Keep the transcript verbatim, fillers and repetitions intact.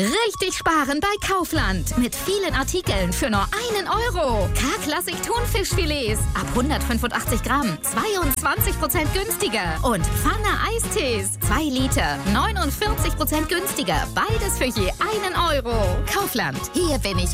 Richtig sparen bei Kaufland. Mit vielen Artikeln für nur einen Euro. K-Klassik Thunfischfilets ab hundertfünfundachtzig Gramm. zweiundzwanzig Prozent günstiger. Und Pfanne Eistees. zwei Liter. neunundvierzig Prozent günstiger. Beides für je einen Euro. Kaufland. Hier bin ich